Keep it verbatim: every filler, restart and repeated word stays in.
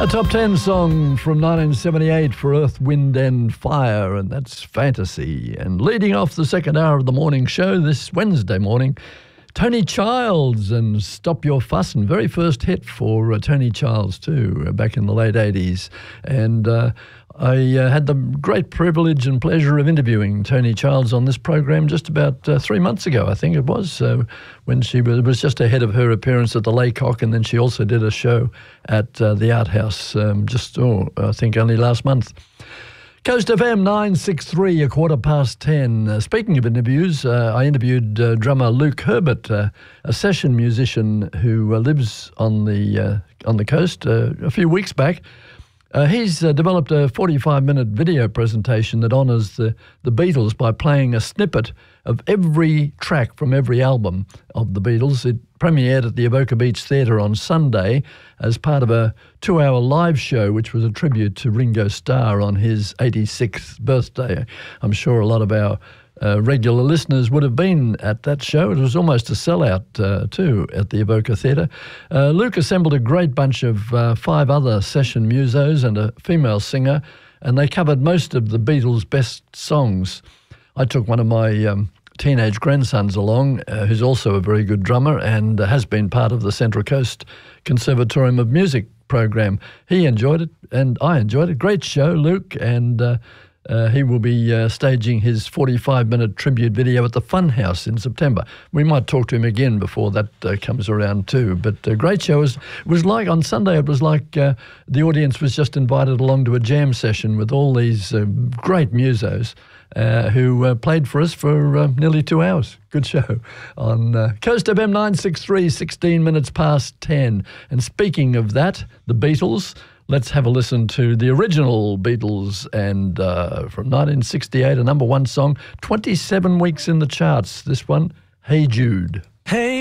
A top ten song from nineteen seventy-eight for Earth, Wind and Fire, and that's Fantasy. And leading off the second hour of the morning show this Wednesday morning, Tony Childs and Stop Your Fussin'. Very first hit for uh, Tony Childs too, uh, back in the late eighties. And uh, I uh, had the great privilege and pleasure of interviewing Tony Childs on this program just about uh, three months ago, I think it was, uh, when she was, was just ahead of her appearance at the Laycock, and then she also did a show at uh, the Art House um, just, oh, I think only last month. Coast F M nine six three, a quarter past ten. Uh, speaking of interviews, uh, I interviewed uh, drummer Luke Herbert, uh, a session musician who uh, lives on the uh, on the coast, uh, a few weeks back. Uh, he's uh, developed a forty-five minute video presentation that honours the, the Beatles by playing a snippet of every track from every album of the Beatles. It premiered at the Avoca Beach Theatre on Sunday as part of a two-hour live show, which was a tribute to Ringo Starr on his eighty-sixth birthday. I'm sure a lot of our Uh, regular listeners would have been at that show. It was almost a sellout uh, too at the Avoca Theatre. Uh, Luke assembled a great bunch of uh, five other session musos and a female singer, and they covered most of the Beatles' best songs. I took one of my um, teenage grandsons along, uh, who's also a very good drummer and uh, has been part of the Central Coast Conservatorium of Music program. He enjoyed it and I enjoyed it. Great show, Luke, and uh, Uh, he will be uh, staging his forty-five minute tribute video at the Funhouse in September. We might talk to him again before that uh, comes around too. But a uh, great show. It was, it was like, on Sunday, it was like uh, the audience was just invited along to a jam session with all these uh, great musos uh, who uh, played for us for uh, nearly two hours. Good show on uh, Coast F M nine six three, sixteen minutes past ten. And speaking of that, the Beatles, let's have a listen to the original Beatles, and uh, from nineteen sixty-eight, a number one song, twenty-seven weeks in the charts. This one, Hey Jude. Hey